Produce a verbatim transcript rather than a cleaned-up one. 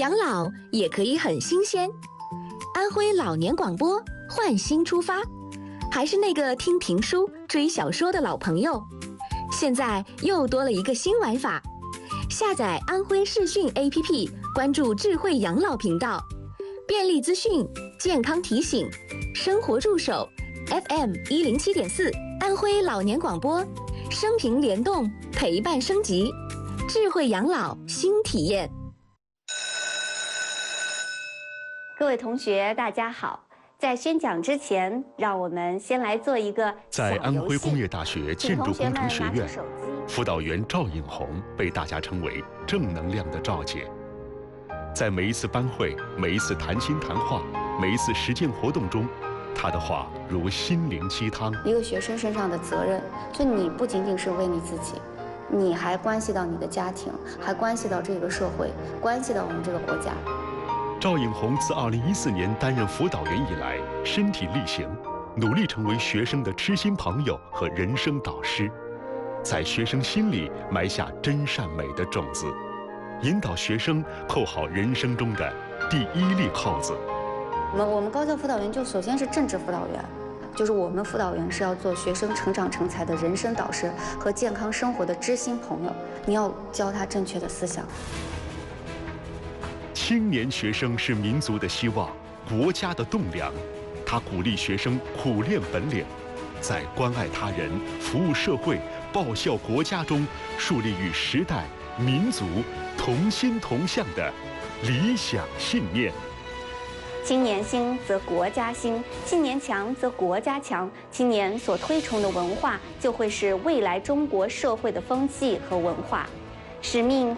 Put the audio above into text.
养老也可以很新鲜。安徽老年广播换新出发，还是那个听评书、追小说的老朋友，现在又多了一个新玩法。下载安徽视讯 A P P， 关注智慧养老频道，便利资讯、健康提醒、生活助手 ，F M 一零七点四，安徽老年广播，生平联动，陪伴升级，智慧养老新体验。 各位同学，大家好。在宣讲之前，让我们先来做一个在安徽工业大学建筑工程学院，辅导员赵颖红被大家称为正能量的赵姐。在每一次班会、每一次谈心谈话、每一次实践活动中，她的话如心灵鸡汤。 一个学生身上的责任，就你不仅仅是为你自己，你还关系到你的家庭，还关系到这个社会，关系到我们这个国家。 赵颖红自二零一四年担任辅导员以来，身体力行，努力成为学生的知心朋友和人生导师，在学生心里埋下真善美的种子，引导学生扣好人生中的第一粒扣子。 我们我们高教辅导员就首先是政治辅导员，就是我们辅导员是要做学生成长成才的人生导师和健康生活的知心朋友，你要教他正确的思想。 青年学生是民族的希望，国家的栋梁。他鼓励学生苦练本领，在关爱他人、服务社会、报效国家中，树立与时代、民族同心同向的理想信念。 青年兴则国家兴，青年强则国家强。青年所推崇的文化，就会是未来中国社会的风气和文化。使命